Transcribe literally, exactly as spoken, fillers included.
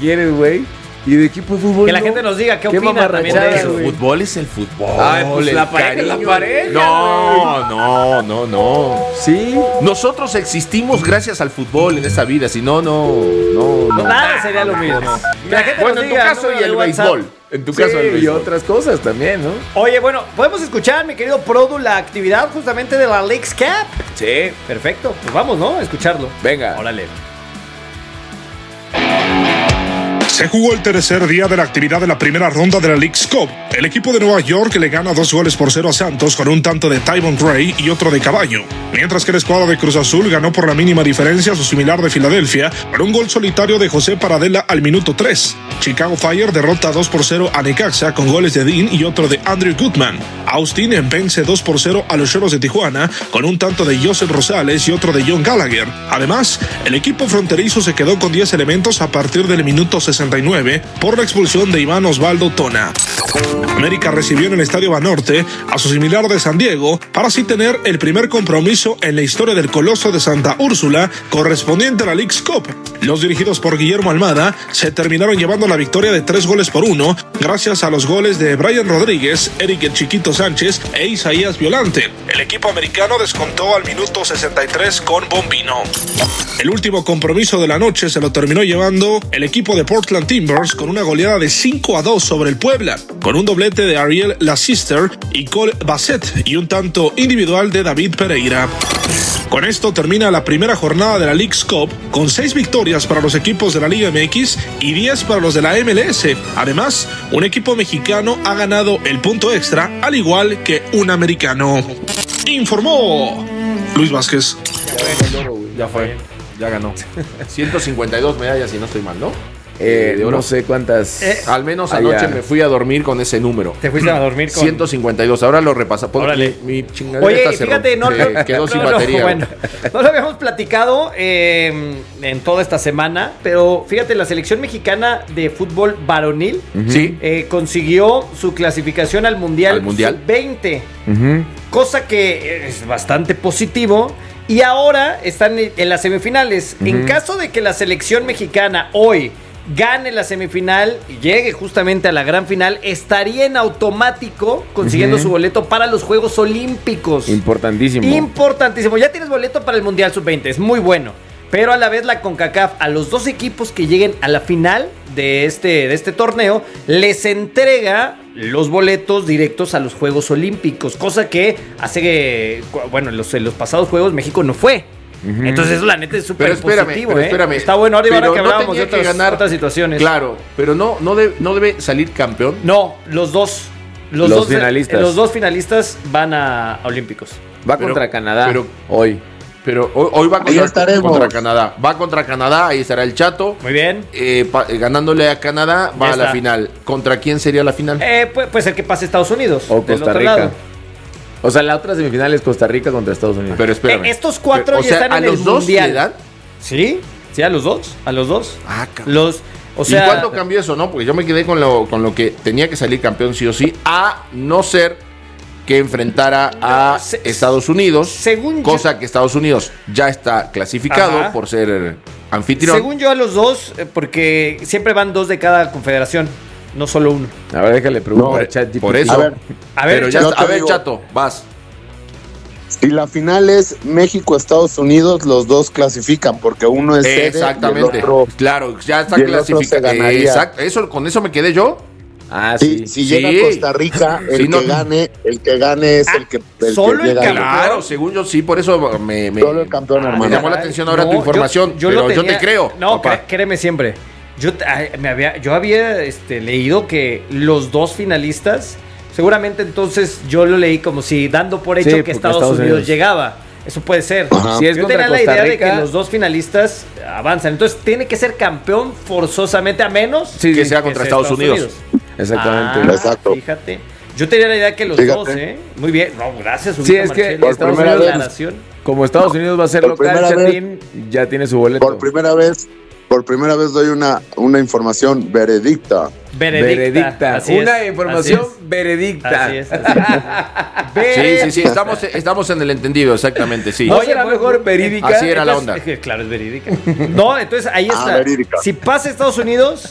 quieres, güey. Y de equipo de fútbol. Que la no. gente nos diga qué, qué opina también de eso. El fútbol es el fútbol. Ay, pues el la pareja es la cariño. pareja. No, no, no, no. Sí. Nosotros existimos gracias al fútbol en esta vida. Si no, no, no, no. Nada sería lo mismo. Que la gente Bueno, nos en tu diga, caso número y de el WhatsApp. béisbol. En tu Sí, caso el y béisbol. otras cosas también, ¿no? Oye, bueno, podemos escuchar, mi querido Produ, la actividad justamente de la Leagues Cup. Sí. Perfecto, pues vamos, ¿no? A escucharlo. Venga. Órale. Se jugó el tercer día de la actividad de la primera ronda de la Leagues Cup. El equipo de Nueva York le gana dos goles por cero a Santos con un tanto de Tyvon Gray y otro de Caballo, mientras que la escuadra de Cruz Azul ganó por la mínima diferencia a su similar de Filadelfia con un gol solitario de José Paradela al minuto tres. Chicago Fire derrota dos por cero a Necaxa con goles de Dean y otro de Andrew Goodman. Austin vence dos por cero a los Choros de Tijuana con un tanto de Joseph Rosales y otro de John Gallagher. Además, el equipo fronterizo se quedó con diez elementos a partir del minuto sesenta y nueve por la expulsión de Iván Osvaldo Tona. América recibió en el Estadio Banorte a su similar de San Diego para así tener el primer compromiso en la historia del Coloso de Santa Úrsula correspondiente a la Leagues Cup. Los dirigidos por Guillermo Almada se terminaron llevando la victoria de tres goles por uno gracias a los goles de Brian Rodríguez, Eric el Chiquito Sánchez e Isaías Violante. El equipo americano descontó al minuto sesenta y tres con Bombino. El último compromiso de la noche se lo terminó llevando el equipo de Portland Timbers con una goleada de cinco a dos sobre el Puebla, con un doblete de Ariel Lassister y Cole Bassett y un tanto individual de David Pereira. Con esto termina la primera jornada de la Leagues Cup con seis victorias para los equipos de la Liga M X y diez para los de la M L S. Además, un equipo mexicano ha ganado el punto extra, al igual que un americano. Informó Luis Vázquez. Ya fue, ya ganó. ciento cincuenta y dos medallas, si no estoy mal, ¿no? Eh, de oro. no sé cuántas. Eh, Al menos allá. anoche me fui a dormir con ese número. Te fuiste a dormir con... ciento cincuenta y dos, ahora lo repasa. Puedo- Órale. Mi chingadera Oye, esta se fíjate, no, rompe, no- se quedó no, sin no, batería. bueno, no lo habíamos platicado eh, en toda esta semana, pero fíjate, la selección mexicana de fútbol varonil Sí. eh, consiguió su clasificación al Mundial, ¿Al Mundial? sub veinte, Ujú. cosa que es bastante positivo. Y ahora están en las semifinales. En caso de que la selección mexicana hoy gane la semifinal y llegue justamente a la gran final, estaría en automático consiguiendo Ujú. su boleto para los Juegos Olímpicos. Importantísimo. Importantísimo. Ya tienes boleto para el Mundial sub veinte, es muy bueno. Pero a la vez la CONCACAF, a los dos equipos que lleguen a la final de este, de este torneo, les entrega los boletos directos a los Juegos Olímpicos. Cosa que hace que, bueno, en los, en los pasados Juegos México no fue. Ujú. Entonces eso la neta es súper Pero espérame, positivo, pero ¿eh? espérame. Está bueno ahora, y ahora Pero que no hablábamos de tenía que otras, ganar- otras situaciones. Claro, pero no, no, debe, no debe salir campeón. No, los dos. Los, Los dos finalistas. Los dos finalistas van a, a Olímpicos. Va Pero- contra Canadá pero- hoy. Pero hoy, hoy va Ahí contra, estaremos. contra Canadá. Va contra Canadá, ahí estará el Chato. Muy bien. Eh, pa- eh, ganándole a Canadá, va Ya a la está. final. ¿Contra quién sería la final? Eh, pues, pues el que pase Estados Unidos. O del Costa otro Rica. lado. O sea, la otra semifinal es Costa Rica contra Estados Unidos. Pero espérame. Eh, estos cuatro o ya sea, están ¿a en los el dos mundial. le dan? ¿Sí? ¿Sí? ¿A los dos? ¿A los dos? Ah, cabrón. Los, o sea, ¿Y cuándo cambió eso, no? Porque yo me quedé con lo, con lo que tenía que salir campeón sí o sí, a no ser que enfrentara a No, se- Estados Unidos, según yo- cosa que Estados Unidos ya está clasificado Ajá. por ser anfitrión. según yo a los dos, eh, porque siempre van dos de cada confederación, no solo uno. A ver, déjale preguntar No, al chat G P T. por eso. A ver, A ver, Pero ya yo está- te a ver, digo- Chato, vas. si la final es México-Estados Unidos, los dos clasifican porque uno es sede Exactamente. y el otro... Claro, ya está y el otro se clasificado. ganaría. Exacto. Eso, con eso me quedé yo. Ah, Si, sí. si Sí. llega Costa Rica, el Sí, no- que gane, el que gane es el que, el solo que el llega al- campeón. Claro, según yo sí, por eso me, me, Solo el campeón, me hermano. llamó la atención ahora tu No, información. yo- yo pero lo yo tenía- te creo. No, papá. cré- créeme siempre. Yo, te- ay, me había, yo había este, leído que los dos finalistas, seguramente entonces yo lo leí como si dando por hecho Sí, que porque Estados, Estados Unidos, Unidos. llegaba. Eso puede ser. Ajá. Si es Yo contra tenía la Costa idea de Rica, que los dos finalistas avanzan. Entonces tiene que ser campeón forzosamente, a menos Sí, que sí, sea que contra sea Estados Unidos. exactamente. Ah, Exacto. Fíjate. Yo tenía la idea que los Fíjate. dos, ¿eh? Muy bien. No, gracias. Sí, Ubita es que Marcelo. por Estados primera Unidos, vez- Aclaración. como Estados Unidos va a ser Por local, primera vez- Chatín ya tiene su boleto. Por primera vez, por primera vez doy una, una información veredicta. Veredicta. Veredicta. Así Una es, información así es. veredicta. Así es, así es. Sí, sí, sí, estamos, estamos en el entendido, exactamente, sí. ¿No Oye, será bueno, mejor verídica? así era la Entonces, onda. eh, Claro, es verídica. No, entonces ahí Ah, está. verídica. Si pasa Estados Unidos,